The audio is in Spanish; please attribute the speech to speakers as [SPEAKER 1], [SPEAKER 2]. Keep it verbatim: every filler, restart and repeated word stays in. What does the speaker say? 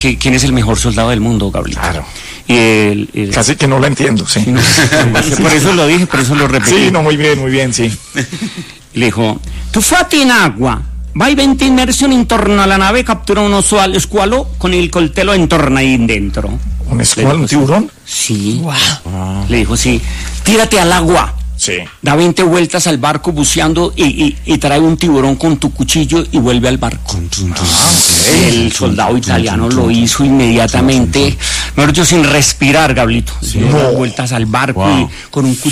[SPEAKER 1] que, ¿quién es el mejor soldado del mundo, Gabriel?
[SPEAKER 2] Claro.
[SPEAKER 1] Y el, el,
[SPEAKER 2] Casi que no la entiendo, sí.
[SPEAKER 1] No, por eso lo dije, por eso lo repetí.
[SPEAKER 2] Sí, no, muy bien, muy bien, sì.
[SPEAKER 1] Le dijo, tu fatti in acqua, vai venti immersioni intorno alla nave, captura uno squalo con il coltello e torna ahí dentro.
[SPEAKER 2] ¿Un squalo, un tiburón?
[SPEAKER 1] Sí.
[SPEAKER 3] Wow.
[SPEAKER 2] Ah.
[SPEAKER 1] Le dijo, sí, tírate al agua.
[SPEAKER 2] Sí.
[SPEAKER 1] Da veinte vueltas al barco buceando y, y, y trae un tiburón con tu cuchillo y vuelve al barco. Ah, el soldado italiano lo hizo inmediatamente, mejor dicho, sin respirar, Gablito. Dio
[SPEAKER 2] No.
[SPEAKER 1] vueltas al barco
[SPEAKER 4] Wow.
[SPEAKER 1] y con un cuchillo